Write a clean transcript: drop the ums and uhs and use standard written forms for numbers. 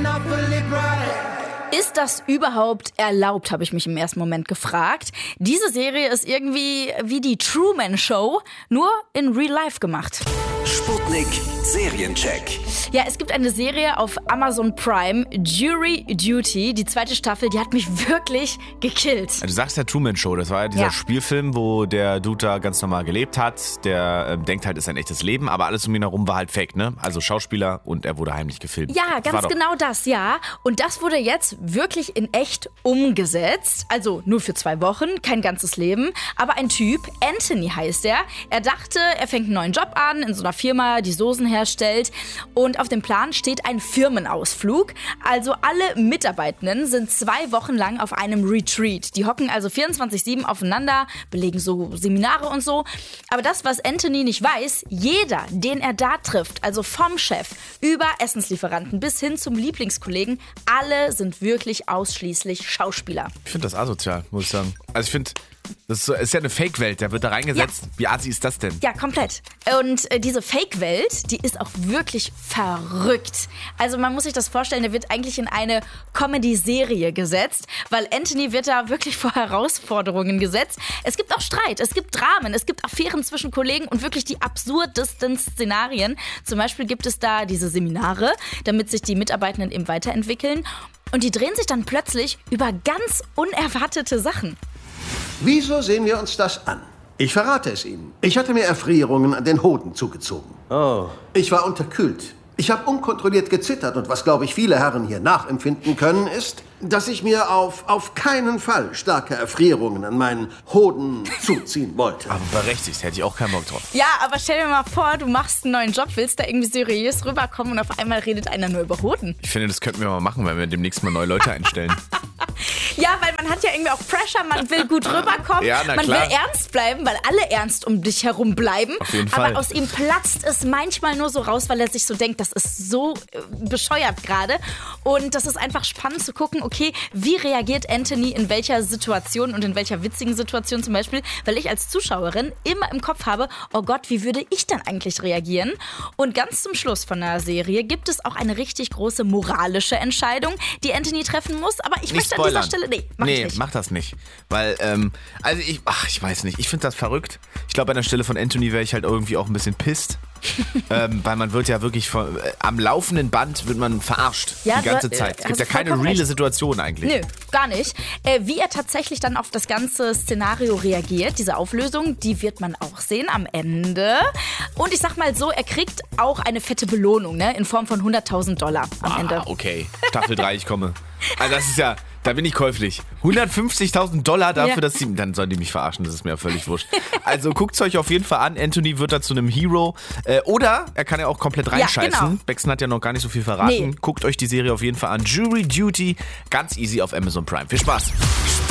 Ist das überhaupt erlaubt, habe ich mich im ersten Moment gefragt. Diese Serie ist irgendwie wie die Truman Show, nur in Real Life gemacht. Sputnik Seriencheck. Ja, es gibt eine Serie auf Amazon Prime, Jury Duty. Die zweite Staffel, die hat mich wirklich gekillt. Du sagst ja Truman Show, das war ja dieser Spielfilm, wo der Dude da ganz normal gelebt hat. Der denkt halt, ist ein echtes Leben, aber alles um ihn herum war halt fake, ne? Also Schauspieler und er wurde heimlich gefilmt. Ja, ganz genau das, ja. Und das wurde jetzt wirklich in echt umgesetzt. Also nur für 2 Wochen, kein ganzes Leben. Aber ein Typ, Anthony heißt er. Er dachte, er fängt einen neuen Job an in so einer Firma, die Soßen herstellt. Und auf dem Plan steht ein Firmenausflug. Also alle Mitarbeitenden sind 2 Wochen lang auf einem Retreat. Die hocken also 24/7 aufeinander, belegen so Seminare und so. Aber das, was Anthony nicht weiß, jeder, den er da trifft, also vom Chef über Essenslieferanten bis hin zum Lieblingskollegen, alle sind wirklich ausschließlich Schauspieler. Ich finde das asozial, muss ich sagen. Also ich finde, das ist ja eine Fake-Welt, der wird da reingesetzt. Ja. Wie assi ist das denn? Ja, komplett. Und diese Fake-Welt, die ist auch wirklich verrückt. Also man muss sich das vorstellen, der wird eigentlich in eine Comedy-Serie gesetzt, weil Anthony wird da wirklich vor Herausforderungen gesetzt. Es gibt auch Streit, es gibt Dramen, es gibt Affären zwischen Kollegen und wirklich die absurdesten Szenarien. Zum Beispiel gibt es da diese Seminare, damit sich die Mitarbeitenden eben weiterentwickeln. Und die drehen sich dann plötzlich über ganz unerwartete Sachen. Wieso sehen wir uns das an? Ich verrate es Ihnen. Ich hatte mir Erfrierungen an den Hoden zugezogen. Oh. Ich war unterkühlt. Ich habe unkontrolliert gezittert und was, glaube ich, viele Herren hier nachempfinden können, ist, dass ich mir auf keinen Fall starke Erfrierungen an meinen Hoden zuziehen wollte. Aber berechtigt, hätte ich auch keinen Bock drauf. Ja, aber stell dir mal vor, du machst einen neuen Job, willst da irgendwie seriös rüberkommen und auf einmal redet einer nur über Hoden. Ich finde, das könnten wir mal machen, wenn wir demnächst mal neue Leute einstellen. Ja, weil man hat ja irgendwie auch Pressure, man will gut rüberkommen, ja, man will ernst bleiben, weil alle ernst um dich herum bleiben. Auf jeden Fall. Aber aus ihm platzt es manchmal nur so raus, weil er sich so denkt, das ist so bescheuert gerade. Und das ist einfach spannend zu gucken, okay, wie reagiert Anthony in welcher Situation und in welcher witzigen Situation zum Beispiel, weil ich als Zuschauerin immer im Kopf habe, oh Gott, wie würde ich denn eigentlich reagieren? Und ganz zum Schluss von der Serie gibt es auch eine richtig große moralische Entscheidung, die Anthony treffen muss, aber ich möchte an dieser Stelle, mach das nicht. Weil, ich weiß nicht, ich finde das verrückt. Ich glaube, an der Stelle von Anthony wäre ich halt irgendwie auch ein bisschen pisst. Weil man wird ja wirklich am laufenden Band wird man verarscht die ganze Zeit. Es gibt ja keine reale Situation eigentlich. Nö, gar nicht. Wie er tatsächlich dann auf das ganze Szenario reagiert, diese Auflösung, die wird man auch sehen am Ende. Und ich sag mal so, er kriegt auch eine fette Belohnung, ne, in Form von $100.000 am Ende. Okay, Staffel 3, ich komme. Also das ist ja, da bin ich käuflich. $150.000 dafür, dass sie, dann sollen die mich verarschen, das ist mir ja völlig wurscht. Also guckt es euch auf jeden Fall an, Anthony wird da zu einem Hero. Oder er kann ja auch komplett reinscheißen. Ja, genau. Baxen hat ja noch gar nicht so viel verraten. Nee. Guckt euch die Serie auf jeden Fall an. Jury Duty, ganz easy auf Amazon Prime. Viel Spaß.